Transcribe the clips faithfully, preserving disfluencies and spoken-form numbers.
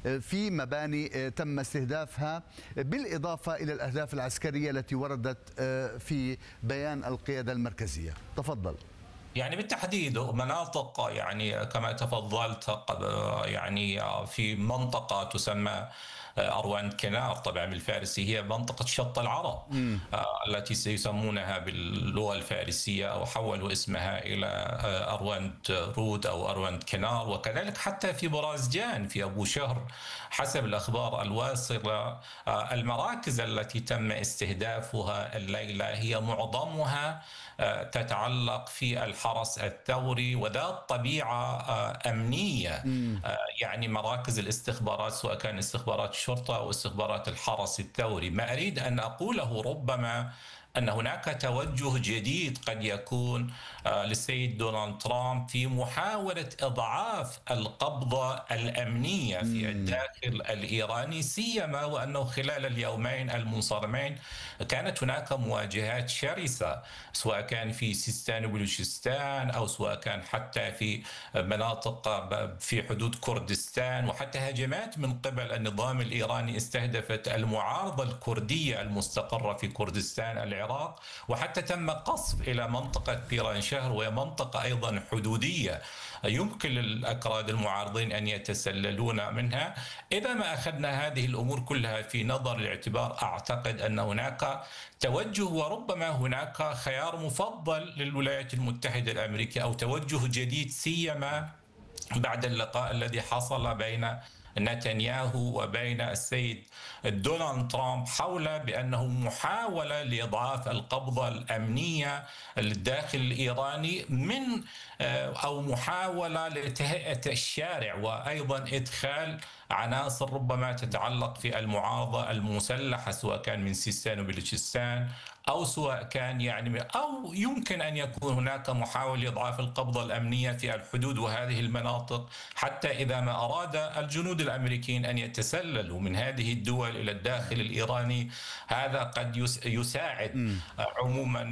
في مباني تم استهدافها، بالإضافة إلى الأهداف العسكرية التي وردت في بيان القيادة المركزية. تفضل. يعني بالتحديد مناطق، يعني كما تفضلت، يعني في منطقة تسمى أروان كنار طبعا بالفارسي، هي منطقة شط العرب مم. التي سيسمونها باللغة الفارسية أو حولوا اسمها إلى أروان رود أو أروان كنار. وكذلك حتى في برازجان في أبو شهر حسب الأخبار الواصلة المراكز التي تم استهدافها الليلة هي معظمها تتعلق في الحرس الثوري وذات طبيعة أمنية، يعني مراكز الاستخبارات سواء كان استخبارات الشرطة أو استخبارات الحرس الثوري. ما أريد أن أقوله ربما أن هناك توجه جديد قد يكون للسيد دونالد ترامب في محاولة إضعاف القبضة الأمنية في الداخل الإيراني، سيما وأنه خلال اليومين المنصرمين كانت هناك مواجهات شرسة سواء كان في سيستان وبلوشستان أو سواء كان حتى في مناطق في حدود كردستان، وحتى هجمات من قبل النظام الإيراني استهدفت المعارضة الكردية المستقرة في كردستان العراق، وحتى تم قصف إلى منطقة بيرانشهر وهي منطقة أيضا حدودية يمكن للأكراد المعارضين أن يتسللون منها. إذا ما أخذنا هذه الأمور كلها في نظر الاعتبار أعتقد أن هناك توجه وربما هناك خيار مفضل للولايات المتحدة الأمريكية أو توجه جديد، سيما بعد اللقاء الذي حصل بين نتنياهو وبين السيد دونالد ترامب حول بأنه محاولة لإضعاف القبضة الأمنية للداخل الإيراني من أو محاولة لتهيئة الشارع وأيضا إدخال عناصر ربما تتعلق في المعارضة المسلحة سواء كان من سيستان وبلوشستان أو سواء كان يعني أو يمكن أن يكون هناك محاولة لإضعاف القبضة الأمنية في الحدود وهذه المناطق، حتى إذا ما أراد الجنود الأمريكيين أن يتسللوا من هذه الدول إلى الداخل الإيراني هذا قد يساعد عموما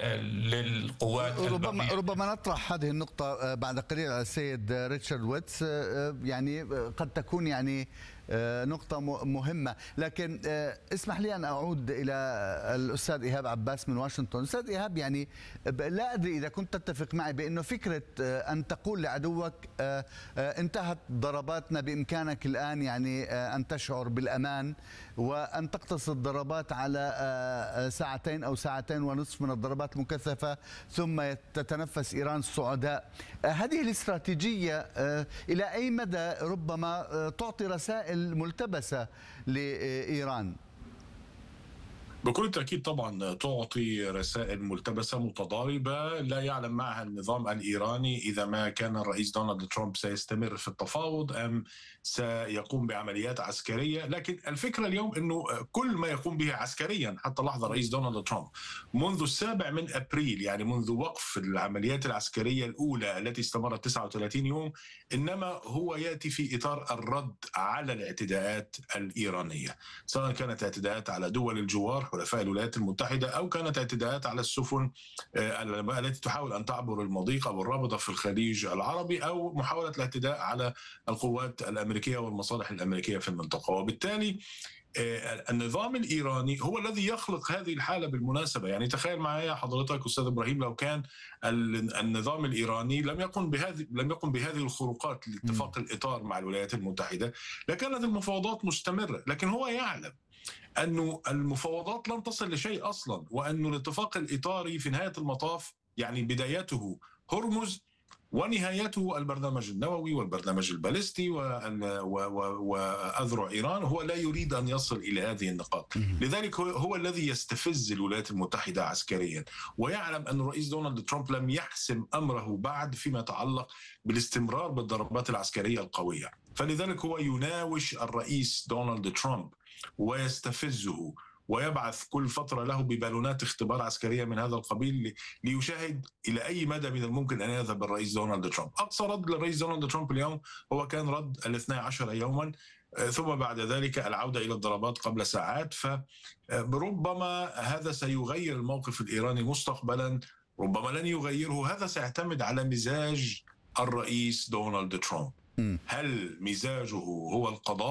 للقوات ربما ربما نطرح هذه النقطة بعد قليل على السيد ريتشارد ويتس، يعني قد تكون يعني نقطة مهمة، لكن اسمح لي أن أعود إلى الأستاذ إيهاب عباس من واشنطن. أستاذ إيهاب، يعني لا أدري إذا كنت تتفق معي بأنه فكرة أن تقول لعدوك انتهت ضرباتنا بإمكانك الآن يعني أن تشعر بالأمان وأن تقتصر ضربات على ساعتين أو ساعتين ونصف من الضربات المكثفة ثم تتنفس إيران الصعداء، هذه الاستراتيجية إلى أي مدى ربما تعطي رسائل ملتبسة لإيران؟ بكل تأكيد طبعا تعطي رسائل ملتبسة متضاربة لا يعلم معها النظام الإيراني إذا ما كان الرئيس دونالد ترامب سيستمر في التفاوض أم سيقوم بعمليات عسكرية. لكن الفكرة اليوم أنه كل ما يقوم به عسكريا حتى لحظة الرئيس دونالد ترامب منذ السابع من أبريل، يعني منذ وقف العمليات العسكرية الأولى التي استمرت تسعة وثلاثين يوم، إنما هو يأتي في إطار الرد على الاعتداءات الإيرانية، سواء كانت اعتداءات على دول الجوار حلفاء الولايات المتحدة أو كانت اعتداءات على السفن التي تحاول أن تعبر المضيق أو الرابطة في الخليج العربي أو محاولة الاعتداء على القوات الأمريكية والمصالح الأمريكية في المنطقة. وبالتالي النظام الإيراني هو الذي يخلق هذه الحالة بالمناسبة. يعني تخيل معايا حضرتك أستاذ إبراهيم لو كان النظام الإيراني لم يقم بهذه لم يقم بهذه الخروقات لاتفاق الإطار مع الولايات المتحدة لكانت المفاوضات مستمرة. لكن هو يعلم أنه المفاوضات لن تصل لشيء أصلا، وأنه الاتفاق الإطاري في نهاية المطاف يعني بدايته هرمز ونهايته البرنامج النووي والبرنامج البالستي وأذرع إيران. هو لا يريد أن يصل إلى هذه النقاط، لذلك هو, هو الذي يستفز الولايات المتحدة عسكريا، ويعلم أن الرئيس دونالد ترامب لم يحسم أمره بعد فيما يتعلق بالاستمرار بالضربات العسكرية القوية، فلذلك هو يناوش الرئيس دونالد ترامب ويستفزه ويبعث كل فترة له ببالونات اختبار عسكرية من هذا القبيل ليشاهد إلى أي مدى من الممكن أن يذهب الرئيس دونالد ترامب. أقصى رد للرئيس دونالد ترامب اليوم هو كان رد الاثني عشر يوما، ثم بعد ذلك العودة إلى الضربات قبل ساعات. فربما هذا سيغير الموقف الإيراني مستقبلا، ربما لن يغيره. هذا سيعتمد على مزاج الرئيس دونالد ترامب. هل مزاجه هو القضاء